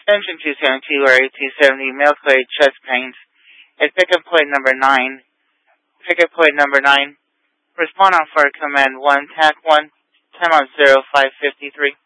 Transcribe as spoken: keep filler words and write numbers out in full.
Engine two seventy-two or eight two seventy, mail code chest pains. At pickup point number nine. Pickup point number nine. Respond on for command one, T A C one, time on zero five fifty-three.